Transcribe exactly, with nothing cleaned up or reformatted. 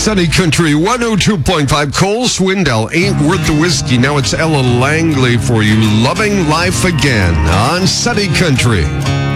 Sunny Country one oh two point five. Cole Swindell, Ain't Worth the Whiskey. Now it's Ella Langley for you. Loving Life Again on Sunny Country.